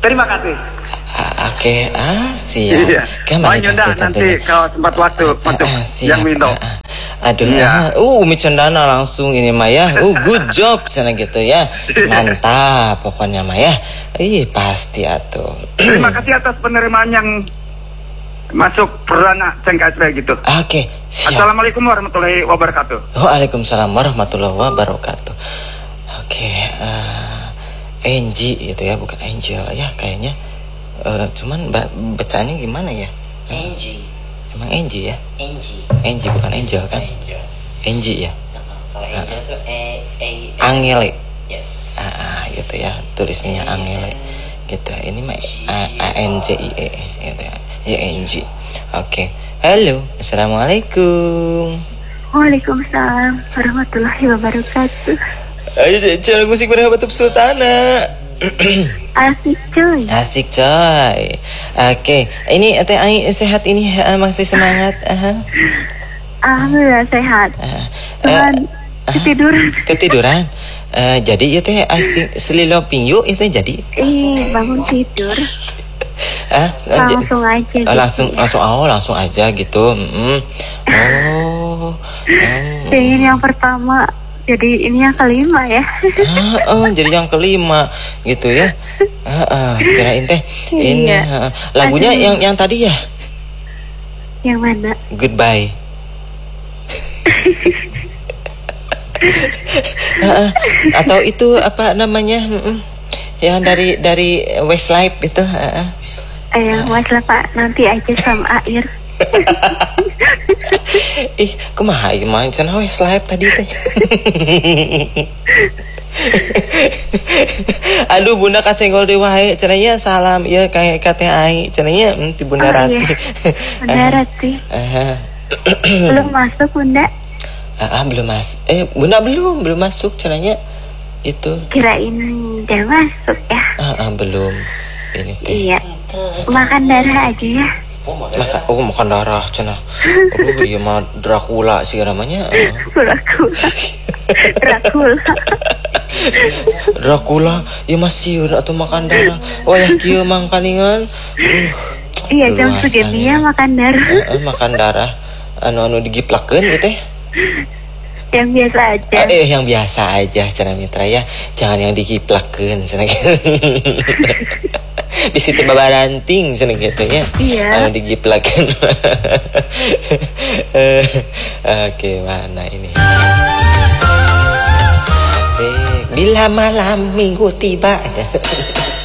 Terima kasih. Oke, siap. Iya. Kembali Nyunda kasih nanti tentunya. kalau sempat waktu untuk Siap. yang Window. Aduh, Iya. Umi Cendana langsung ini mah ya. Good job sana gitu ya. Mantap pokoknya mah ya. Ih, pasti atuh. Terima kasih atas penerimaan yang masuk perdana CKSP gitu. Oke, siap. Assalamualaikum warahmatullahi wabarakatuh. Waalaikumsalam warahmatullahi wabarakatuh. Oke, Angie gitu ya, bukan Angel ya kayaknya. Cuman bacaannya gimana ya? Angie. Emang Angie ya? Angie bukan Angel kan? Angie. Angie ya? Kalau Angel tuh Angele. Yes. Gitu ya, tulisnya Angele. Gitu. Ini mah ANJIE gitu ya. Ya Angie. Oke. Halo, assalamualaikum. Waalaikumsalam warahmatullahi wabarakatuh. Ayo channel musik berhabat Sultana. Asik cuy. Asik coy. Oke, ini Teh Ai sehat ini masih semangat. Alhamdulillah sehat. Cuman Ketiduran. Jadi ya Teh seliloping yuk itu jadi. Bangun tidur. Langsung aja gitu. Langsung aja gitu. Ini yang pertama. Jadi ini yang kelima ya. Jadi yang kelima gitu ya. Kirain Teh ini lagunya yang tadi ya. Yang mana? Goodbye. Atau itu apa namanya? Yang dari Westlife itu. Yang Westlife Pak nanti aja sama Air. Kumaha ieu mah cenah Westlife tadi teh. Aduh bunda kasenggol deui wae cenah nya salam ieu ka Teh Ai cenah nya ti Bunda Rati. Bunda Rati. Belum masuk Bunda? Belum Bunda belum masuk cenah nya itu. Kirain udah masuk ya. Belum. Ini teh. Iya. Makan darah aja ya. Makan darah cenah. Iya mah Dracula sih namanya. Dracula ya masih atau makan darah. Oh ya kieu mang kaningan. Iya jam segini ya makan darah. Makan darah anu digiplakeun gitu teh. Yang biasa aja. Yang biasa aja cenah Mitra ya. Jangan yang digiplakeun cenah. Bisa tiba baranting cenah gitu ya. Iya. Digiplakeun. Oke, mana ini? Asik. Bila malam minggu tiba.